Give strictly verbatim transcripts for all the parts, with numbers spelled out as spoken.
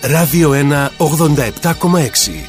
Ράδιο ένα ογδόντα επτά κόμμα έξι.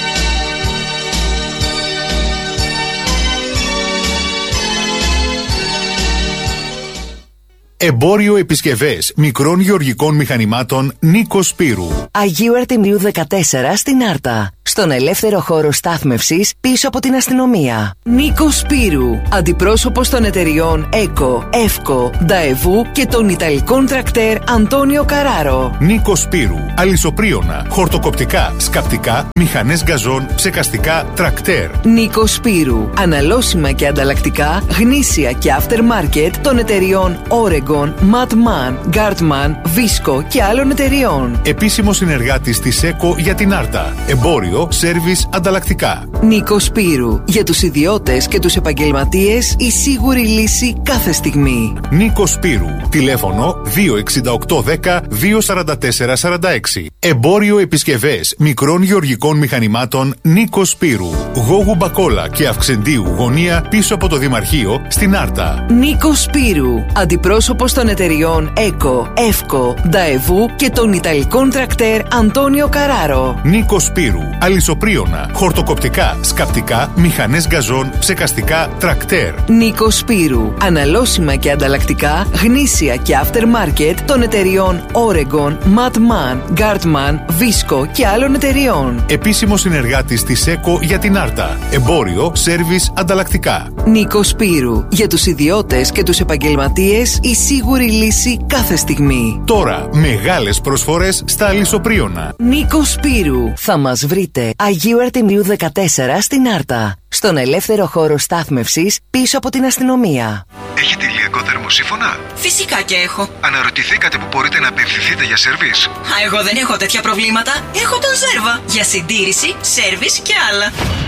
Εμπόριο επισκευές μικρών γεωργικών μηχανημάτων Νίκος Σπύρου. Αγίου Αρτεμίου δεκατέσσερα στην Άρτα. Στον ελεύθερο χώρο στάθμευσης πίσω από την αστυνομία. Νίκος Σπύρου. Αντιπρόσωπος των εταιριών ΕΚΟ, ΕΦΚΟ, Νταεβού και των Ιταλικών τρακτέρ Αντώνιο Καράρο. Νίκος Σπύρου. Αλυσοπρίωνα, χορτοκοπτικά, σκαπτικά, μηχανές γκαζόν, ψεκαστικά, τρακτέρ. Νίκος Σπύρου. Αναλώσιμα και ανταλλακτικά, γνήσια και aftermarket των εταιριών Oregon, Madman, Gartman, Visco και άλλων εταιριών. Επίσημο συνεργάτης της ΕΚΟ για την Άρτα. Εμπόριο, σέρβις, ανταλλακτικά. Νίκος Σπύρου. Για τους ιδιώτες και τους επαγγελματίες η σίγουρη λύση κάθε στιγμή. Νίκος Σπύρου. Τηλέφωνο δύο εξήντα οκτώ δέκα δύο σαράντα τέσσερα σαράντα έξι. Εμπόριο επισκευές μικρών γεωργικών μηχανημάτων Νίκος Σπύρου. Γόγου Μπακόλα και Αυξεντίου γωνία πίσω από το Δημαρχείο στην Άρτα. Νίκος Σπύρου. Αντιπρόσωπος των εταιριών ΕΚΟ, ΕΦΚΟ, Νταεβού και των Ιταλικών τρακτέρ Αντώνιο Καράρο. Νίκος Σπύρου. Αλυσοπρίωνα, χορτοκοπτικά, σκαπτικά, μηχανές γκαζόν, ψεκαστικά, τρακτέρ. Νίκος Σπύρου. Αναλώσιμα και ανταλλακτικά, γνήσια και aftermarket των εταιριών Oregon, Madman, Gartman, Visco και άλλων εταιριών. Επίσημο συνεργάτης της ΕΚΟ για την Άρτα. Εμπόριο, σέρβις, ανταλλακτικά. Νίκος Σπύρου. Για τους ιδιώτες και τους επαγγελματίες η σίγουρη λύση κάθε στιγμή. Τώρα μεγάλες προσφορές στα αλυσοπρίωνα. Νίκος Σπύρου. Θα μας βρείτε Αγίου Αρτεμίου δεκατέσσερα στην Άρτα. Στον ελεύθερο χώρο στάθμευσης πίσω από την αστυνομία. Έχετε ηλιακό θερμοσύφωνα? Φυσικά και έχω. Αναρωτηθήκατε που μπορείτε να απευθυνθείτε για σερβίς? Α, εγώ δεν έχω τέτοια προβλήματα. Έχω τον Ζέρβα για συντήρηση, σέρβις και άλλα.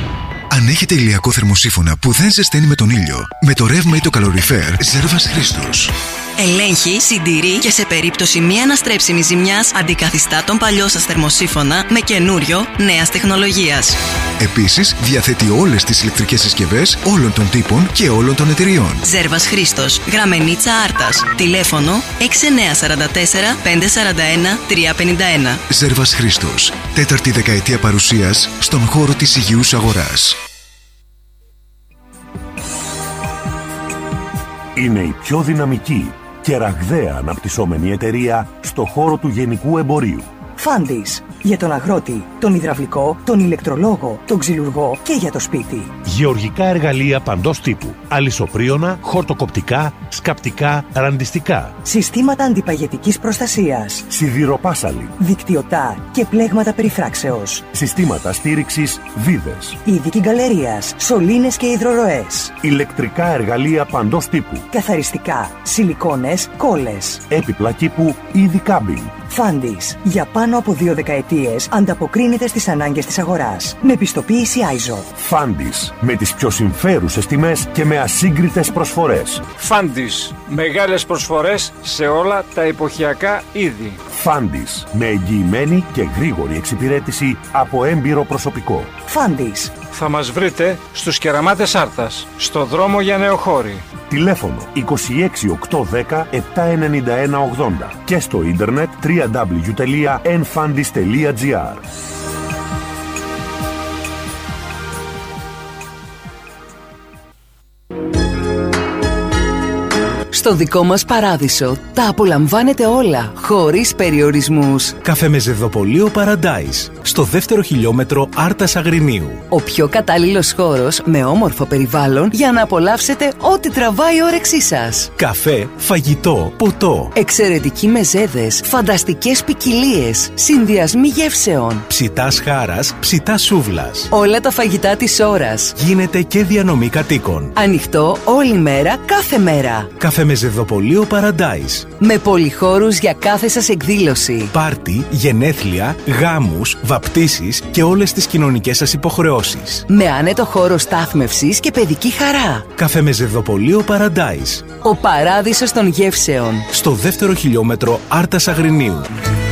Αν έχετε ηλιακό θερμοσύφωνα που δεν ζεσταίνει με τον ήλιο, με το ρεύμα ή το καλοριφέρ, Ζέρβας Χρήστος. Ελέγχει, συντηρεί και σε περίπτωση μη αναστρέψιμης ζημιάς αντικαθιστά τον παλιό σας θερμοσύφωνα με καινούριο νέας τεχνολογίας. Επίσης, διαθέτει όλες τις ηλεκτρικές συσκευές όλων των τύπων και όλων των εταιριών. Ζέρβας Χρήστος, Γραμμενίτσα Άρτας. Τηλέφωνο έξι εννιά τέσσερα τέσσερα πέντε τέσσερα ένα τρία πέντε ένα. Ζέρβας Χρήστος. Τέταρτη δεκαετία παρουσίας στον χώρο της υγιούς αγοράς. Είναι η πιο δυναμική και ραγδαία αναπτυσσόμενη εταιρεία στο χώρο του γενικού εμπορίου. Φάντις. Για τον αγρότη, τον υδραυλικό, τον ηλεκτρολόγο, τον ξυλουργό και για το σπίτι. Γεωργικά εργαλεία παντός τύπου. Αλυσοπρίωνα, χορτοκοπτικά, σκαπτικά, ραντιστικά. Συστήματα αντιπαγετικής προστασίας. Σιδηροπάσαλοι. Δικτυωτά και πλέγματα περιφράξεως. Συστήματα στήριξης βίδες. Ειδική γκαλερίας, σωλήνες και υδροροές. Ηλεκτρικά εργαλεία παντός τύπου. Καθαριστικά, σιλικόνες, κόλλες. Έπιπλα κήπου, είδη κάμπινγκ. Φάντις. Για πάνω από δύο δεκαετίες ανταποκρίνεται στις ανάγκες της αγοράς. Με πιστοποίηση άιζο. Φάντις. Με τις πιο συμφέρουσες τιμές και με ασύγκριτες προσφορές. Φάντις. Μεγάλες προσφορές σε όλα τα εποχιακά είδη. Φάντις. Με εγγυημένη και γρήγορη εξυπηρέτηση από έμπειρο προσωπικό. Φάντις. Θα μας βρείτε στους Κεραμάτες Άρτας, στο δρόμο για Νεοχώρη. Τηλέφωνο είκοσι έξι οκτακόσια δέκα επτακόσια ενενήντα ένα ογδόντα και στο ίντερνετ double-u double-u double-u τελεία enfandis τελεία gr. Στο δικό μας παράδεισο τα απολαμβάνετε όλα, χωρίς περιορισμούς. Καφεμεζεδοπωλείο Paradise, στο δεύτερο χιλιόμετρο Άρτας Αγρινίου. Ο πιο κατάλληλος χώρος με όμορφο περιβάλλον για να απολαύσετε ό,τι τραβάει η όρεξή σας. Καφέ, φαγητό, ποτό. Εξαιρετικοί μεζέδες, φανταστικές ποικιλίες, συνδυασμοί γεύσεων. Ψητάς χάρας, ψητάς σούβλας. Όλα τα φαγητά της ώρας. Γίνεται και διανομή κατοίκων. Ανοιχτό όλη μέρα, κάθε μέρα. Καφεμεζεδοπωλείο Paradise. Με πολυχώρους για κάθε σας εκδήλωση. Πάρτι, γενέθλια, γάμους, βαπτίσεις και όλες τις κοινωνικές σας υποχρεώσεις. Με άνετο χώρο στάθμευσης και παιδική χαρά. Καφεμεζεδοπωλείο Paradise. Ο παράδεισος των γεύσεων. Στο δεύτερο χιλιόμετρο Άρτας Αγρινίου.